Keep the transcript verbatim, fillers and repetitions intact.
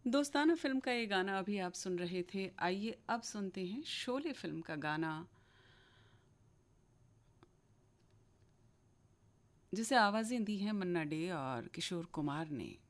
दोस्ताना फिल्म का ये गाना अभी आप सुन रहे थे। आइए अब सुनते हैं शोले फिल्म का गाना, जिसे आवाज़ें दी हैं मन्ना डे और किशोर कुमार ने।